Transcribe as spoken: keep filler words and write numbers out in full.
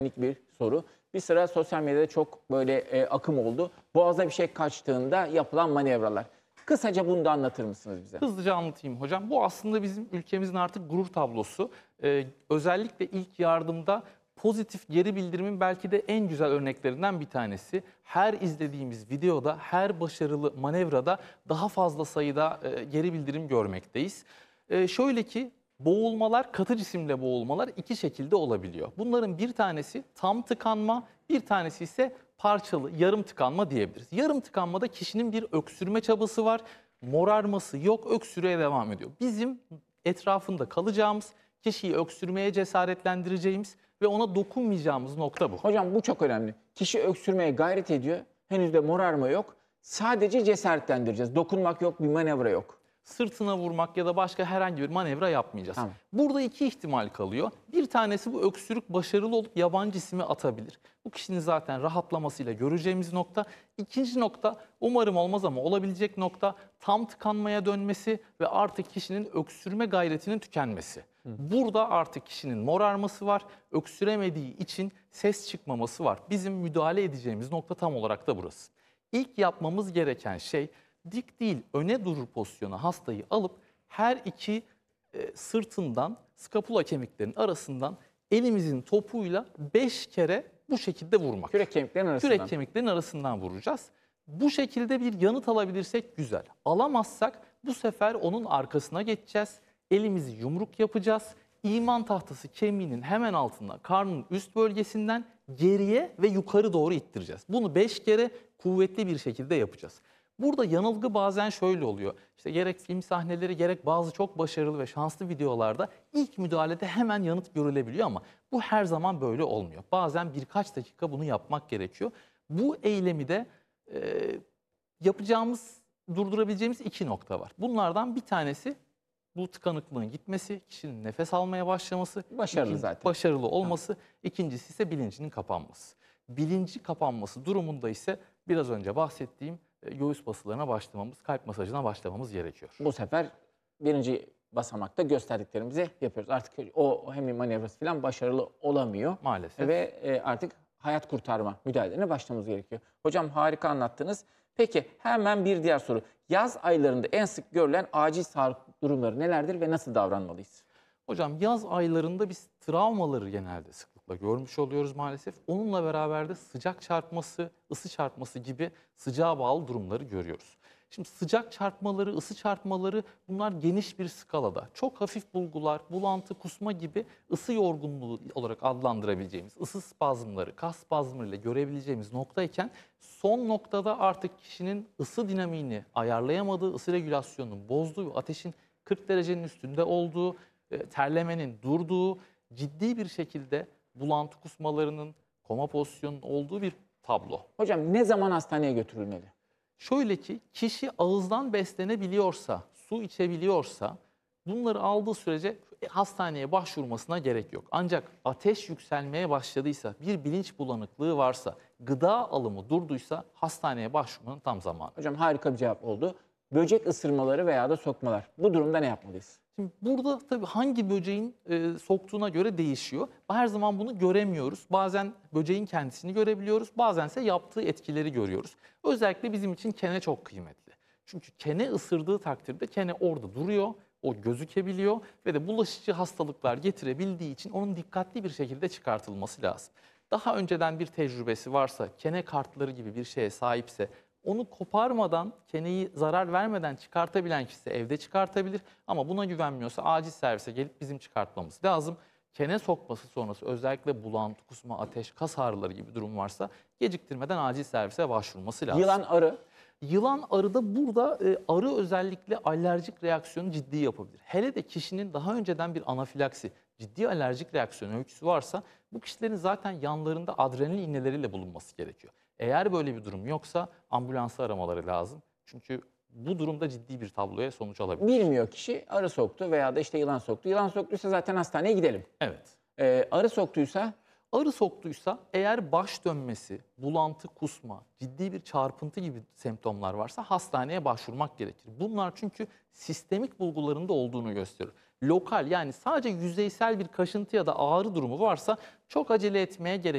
bir soru. Bir sıra sosyal medyada çok böyle e, akım oldu. Boğaza bir şey kaçtığında yapılan manevralar. Kısaca bunu da anlatır mısınız bize? Hızlıca anlatayım hocam. Bu aslında bizim ülkemizin artık gurur tablosu. Ee, özellikle ilk yardımda pozitif geri bildirimin belki de en güzel örneklerinden bir tanesi. Her izlediğimiz videoda, her başarılı manevrada daha fazla sayıda e, geri bildirim görmekteyiz. E, şöyle ki boğulmalar, katı cisimle boğulmalar iki şekilde olabiliyor. Bunların bir tanesi tam tıkanma, bir tanesi ise parçalı, yarım tıkanma diyebiliriz. Yarım tıkanmada kişinin bir öksürme çabası var, morarması yok, öksürüğe devam ediyor. Bizim etrafında kalacağımız, kişiyi öksürmeye cesaretlendireceğimiz ve ona dokunmayacağımız nokta bu. Hocam bu çok önemli. Kişi öksürmeye gayret ediyor. Henüz de morarma yok. Sadece cesaretlendireceğiz. Dokunmak yok, bir manevra yok. Sırtına vurmak ya da başka herhangi bir manevra yapmayacağız. Tamam. Burada iki ihtimal kalıyor. Bir tanesi bu öksürük başarılı olup yabancı cismi atabilir. Bu kişinin zaten rahatlamasıyla göreceğimiz nokta. İkinci nokta, umarım olmaz ama olabilecek nokta, tam tıkanmaya dönmesi ve artık kişinin öksürme gayretinin tükenmesi. Hı. Burada artık kişinin morarması var, öksüremediği için ses çıkmaması var. Bizim müdahale edeceğimiz nokta tam olarak da burası. İlk yapmamız gereken şey, dik değil öne durur pozisyona hastayı alıp her iki e, sırtından, skapula kemiklerinin arasından elimizin topuyla beş kere bu şekilde vurmak. Kürek kemiklerinin arasından. Kürek kemiklerinin arasından vuracağız. Bu şekilde bir yanıt alabilirsek güzel. Alamazsak bu sefer onun arkasına geçeceğiz. Elimizi yumruk yapacağız. İman tahtası kemiğinin hemen altında, karnın üst bölgesinden geriye ve yukarı doğru ittireceğiz. Bunu beş kere kuvvetli bir şekilde yapacağız. Burada yanılgı bazen şöyle oluyor. İşte gerek film sahneleri gerek bazı çok başarılı ve şanslı videolarda ilk müdahalede hemen yanıt görülebiliyor ama bu her zaman böyle olmuyor. Bazen birkaç dakika bunu yapmak gerekiyor. Bu eylemi de e, yapacağımız, durdurabileceğimiz iki nokta var. Bunlardan bir tanesi bu tıkanıklığın gitmesi, kişinin nefes almaya başlaması. Başarılı İkinci, zaten. Başarılı olması. İkincisi ise bilincinin kapanması. Bilinci kapanması durumunda ise biraz önce bahsettiğim göğüs basılarına başlamamız, kalp masajına başlamamız gerekiyor. Bu sefer birinci basamakta gösterdiklerimizi yapıyoruz. Artık o hem manevrası falan başarılı olamıyor. Maalesef. Ve artık hayat kurtarma müdahalelerine başlamamız gerekiyor. Hocam harika anlattınız. Peki hemen bir diğer soru. Yaz aylarında en sık görülen acil sağlık durumları nelerdir ve nasıl davranmalıyız? Hocam yaz aylarında biz travmaları genelde sıklıkla görmüş oluyoruz maalesef. Onunla beraber de sıcak çarpması, ısı çarpması gibi sıcağa bağlı durumları görüyoruz. Şimdi sıcak çarpmaları, ısı çarpmaları bunlar geniş bir skalada. Çok hafif bulgular, bulantı, kusma gibi ısı yorgunluğu olarak adlandırabileceğimiz ısı spazmları, kas spazmlarıyla görebileceğimiz noktayken son noktada artık kişinin ısı dinamiğini ayarlayamadığı, ısı regülasyonunun bozduğu ve ateşin kırk derecenin üstünde olduğu, terlemenin durduğu, ciddi bir şekilde bulantı kusmalarının, koma pozisyonunun olduğu bir tablo. Hocam ne zaman hastaneye götürülmeli? Şöyle ki kişi ağızdan beslenebiliyorsa, su içebiliyorsa bunları aldığı sürece hastaneye başvurmasına gerek yok. Ancak ateş yükselmeye başladıysa, bir bilinç bulanıklığı varsa, gıda alımı durduysa hastaneye başvurmanın tam zamanı. Hocam harika bir cevap oldu. Böcek ısırmaları veya da sokmalar. Bu durumda ne yapmalıyız? Şimdi burada tabii hangi böceğin e, soktuğuna göre değişiyor. Her zaman bunu göremiyoruz. Bazen böceğin kendisini görebiliyoruz. Bazense yaptığı etkileri görüyoruz. Özellikle bizim için kene çok kıymetli. Çünkü kene ısırdığı takdirde kene orada duruyor. O gözükebiliyor ve de bulaşıcı hastalıklar getirebildiği için onun dikkatli bir şekilde çıkartılması lazım. Daha önceden bir tecrübesi varsa, kene kartları gibi bir şeye sahipse, onu koparmadan, keneyi zarar vermeden çıkartabilen kişi evde çıkartabilir. Ama buna güvenmiyorsa acil servise gelip bizim çıkartmamız lazım. Kene sokması sonrası özellikle bulantı, kusma, ateş, kas ağrıları gibi durum varsa geciktirmeden acil servise başvurması lazım. Yılan, arı. Yılan, arıda burada e, arı özellikle alerjik reaksiyonu ciddi yapabilir. Hele de kişinin daha önceden bir anafilaksi, ciddi alerjik reaksiyon öyküsü varsa bu kişilerin zaten yanlarında adrenalin iğneleriyle bulunması gerekiyor. Eğer böyle bir durum yoksa ambulansı aramaları lazım. Çünkü bu durumda ciddi bir tabloya sonuç alabilir. Bilmiyor kişi, arı soktu veya da işte yılan soktu. Yılan soktuysa zaten hastaneye gidelim. Evet. Ee, arı soktuysa? Arı soktuysa eğer baş dönmesi, bulantı, kusma, ciddi bir çarpıntı gibi semptomlar varsa hastaneye başvurmak gerekir. Bunlar çünkü sistemik bulgularında olduğunu gösterir. Lokal, yani sadece yüzeysel bir kaşıntı ya da ağrı durumu varsa çok acele etmeye gerek yok.